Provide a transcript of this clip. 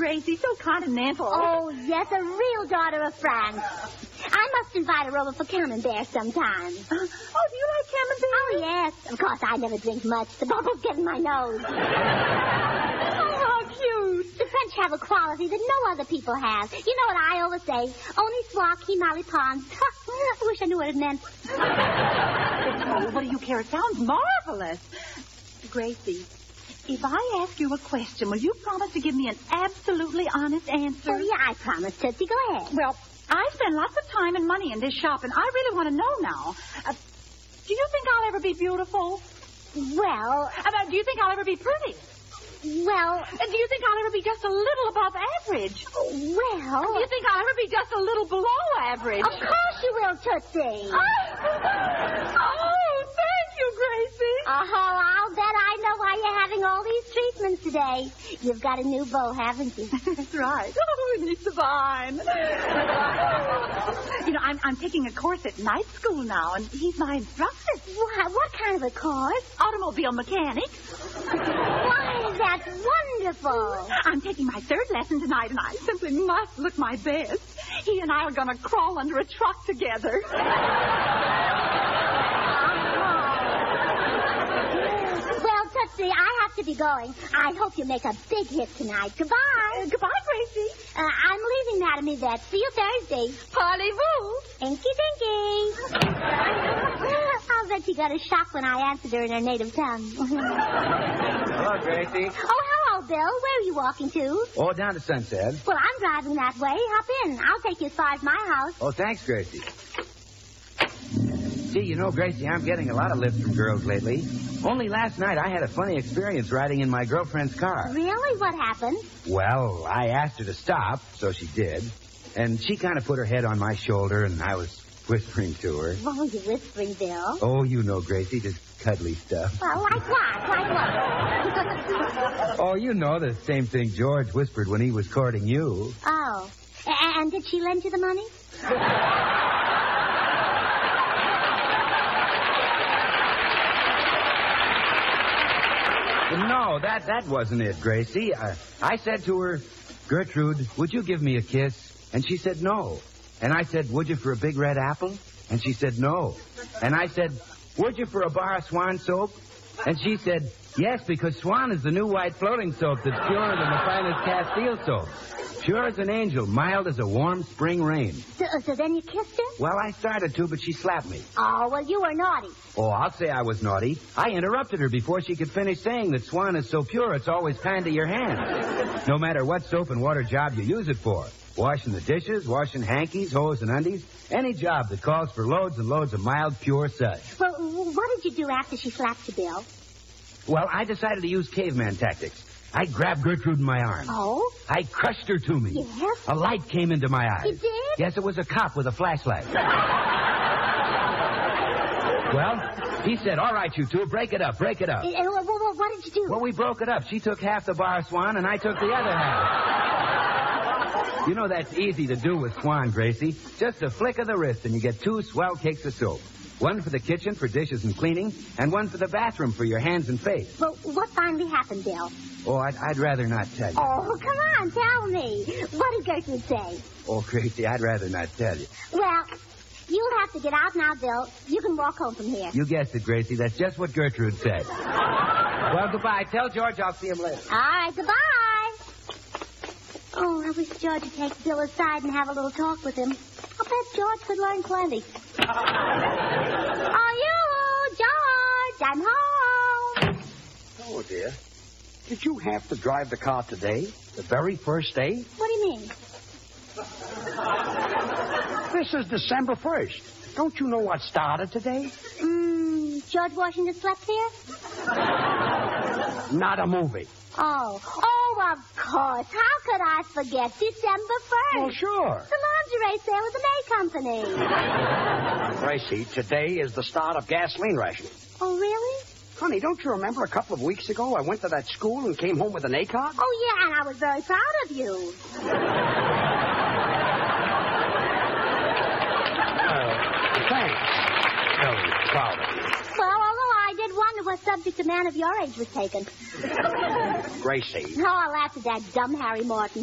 Gracie, so continental. Oh, yes, a real daughter of France. I must invite her over for camembert sometime. Do you like camembert? Oh, yes. Of course, I never drink much. The bubbles get in my nose. Oh, how cute. The French have a quality that no other people have. You know what I always say? Only soir qui mal y pense. I wish I knew what it meant. Oh, what do you care? It sounds marvelous. Gracie, if I ask you a question, will you promise to give me an absolutely honest answer? Oh, yeah, I promise, Tootsie. Go ahead. Well, I spend lots of time and money in this shop, and I really want to know now. Do you think I'll ever be beautiful? Well... do you think I'll ever be pretty? Well... do you think I'll ever be just a little above average? Well... Do you think I'll ever be just a little below average? Of course you will, Tootsie. Oh, thank you, Gracie. I'll bet I know why you're having all these treatments today. You've got a new beau, haven't you? That's right. Oh, isn't he divine? You know, I'm taking a course at night school now, and he's my instructor. What kind of a course? Automobile mechanics. Why, that's wonderful. I'm taking my third lesson tonight, and I simply must look my best. He and I are going to crawl under a truck together. Well, Tootsie, I have to be going. I hope you make a big hit tonight. Goodbye. Goodbye, Gracie. I'm leaving, Madame Yvette. See you Thursday. Parlez-vous. Inky dinky. I'll bet you got a shock when I answered her in her native tongue. Hello, Gracie. Oh, hello, Bill. Where are you walking to? Oh, down to Sunset. Well, I'm driving that way. Hop in. I'll take you as far as my house. Oh, thanks, Gracie. Gee, you know, Gracie, I'm getting a lot of lifts from girls lately. Only last night I had a funny experience riding in my girlfriend's car. Really? What happened? Well, I asked her to stop, so she did. And she kind of put her head on my shoulder, and I was whispering to her. What were you whispering, Bill? Oh, you know, Gracie, just cuddly stuff. Well, like what? Like what? Oh, you know, the same thing George whispered when he was courting you. Oh. And did she lend you the money? No, that wasn't it, Gracie. I said to her, Gertrude, would you give me a kiss? And she said no. And I said, would you for a big red apple? And she said no. And I said, would you for a bar of Swan soap? And she said, yes, because Swan is the new white floating soap that's purer than the finest Castile soap. Pure as an angel, mild as a warm spring rain. So then you kissed her? Well, I started to, but she slapped me. Oh, well, you were naughty. Oh, I'll say I was naughty. I interrupted her before she could finish saying that Swan is so pure it's always kind to your hands. No matter what soap and water job you use it for. Washing the dishes, washing hankies, hose, and undies. Any job that calls for loads and loads of mild, pure suds. Well, what did you do after she slapped you, Bill? Well, I decided to use caveman tactics. I grabbed Gertrude in my arms. Oh? I crushed her to me. Yes? A light came into my eyes. You did? Yes, it was a cop with a flashlight. Well, he said, all right, you two, break it up, break it up. What did you do? Well, we broke it up. She took half the bar of Swan, and I took the other half. You know that's easy to do with Swan, Gracie. Just a flick of the wrist, and you get 2 swell cakes of soap. One for the kitchen for dishes and cleaning, and one for the bathroom for your hands and face. Well, what finally happened, Bill? Oh, I'd rather not tell you. Oh, come on, tell me. What did Gertrude say? Oh, Gracie, I'd rather not tell you. Well, you'll have to get out now, Bill. You can walk home from here. You guessed it, Gracie. That's just what Gertrude said. Well, goodbye. Tell George I'll see him later. All right, goodbye. Oh, I wish George would take Bill aside and have a little talk with him. I bet George could learn plenty. Oh, you, George, I'm home. Oh, dear. Did you have to drive the car today? The very first day? What do you mean? This is December 1st. Don't you know what started today? George Washington slept here? Not a movie. Oh, of course. How could I forget December 1st? Oh, sure. The lingerie sale with the May Company. Gracie, today is the start of gasoline rationing. Oh, really? Honey, don't you remember a couple of weeks ago I went to that school and came home with an ACOG? Oh, yeah, and I was very proud of you. Thanks. Very proud of you. Well, although I did wonder what subject a man of your age was taking. Gracie. Oh, I laughed at that dumb Harry Morton.